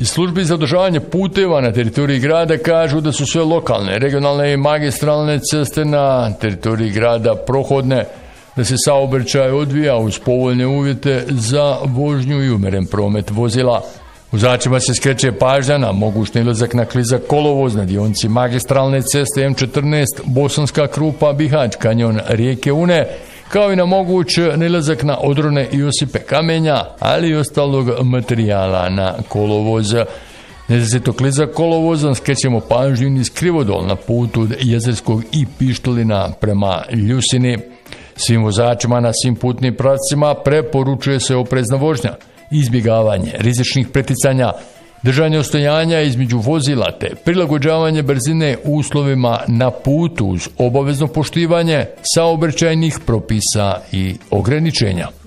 Iz službi za održavanje puteva na teritoriji grada kažu da su sve lokalne, regionalne i magistralne ceste na teritoriji grada prohodne, da se saobraćaj odvija uz povoljne uvjete za vožnju i umeren promet vozila. Vozačima se skreće pažnja na mogućni izlazak na klizak kolovoz na dionici magistralne ceste M14 Bosanska Krupa Bihać kanjon rijeke Une, kao i na moguć nilazak na odrone Josipe Kamenja, ali i ostalog materijala na kolovoz. Nezasito klizak kolovozom skrećemo pažnju niz Krivodol na putu od Jezerskog i Pištolina prema Ljusini. Svim vozačima na svim putnim pravcima preporučuje se oprezna vožnja, izbjegavanje rizičnih preticanja, držanje ostojanja između vozila te prilagođavanje brzine uslovima na putu uz obavezno poštivanje saobraćajnih propisa i ograničenja.